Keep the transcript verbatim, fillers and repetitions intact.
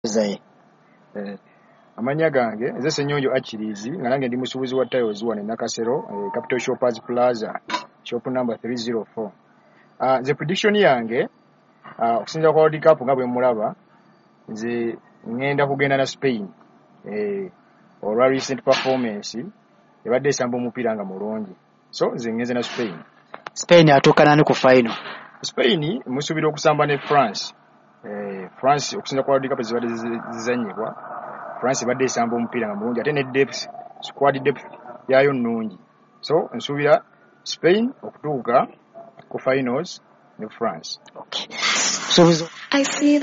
Zai. Eh, amanya gange nze Ssenyonjo Achirizi nga nange ndi musuubuzi wa tiles one Nakasero, eh, Capital Shoppers Plaza, shop number three oh four. Ah, nze prediction yange ah okusinza kwa World Cup nga bwe mulaba nze ngenda kugenda na Spain. Eh, olwa recent performance ebadde esamba omupiira nga mulungi. So nze ngenze na Spain. Spain atuuka nani ku final? Spain musuubira okusamba ne France. Eh, France okusinza kwa World Cup zibadde zizanyibwa. France badde esamba omupiira nga mulungi ate ne depth squad depth yayo nnungi. So nsuubira Spain okutuuka ku finals ne France. Okay. So I see